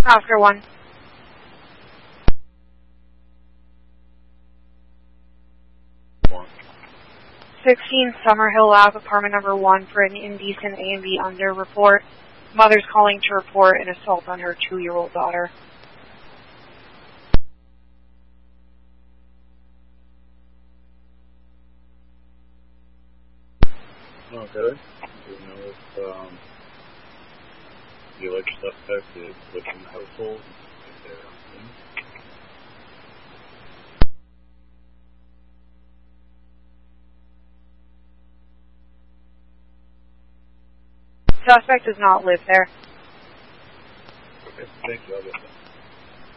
Oscar 1. 16 Summerhill Ave, apartment number 1 for an indecent A&B under report. Mother's calling to report an assault on her 2-year-old daughter. Okay. Do you know if the alleged suspect is living in the household? If they're on scene? Suspect does not live there. Okay, thank you. I'll get that.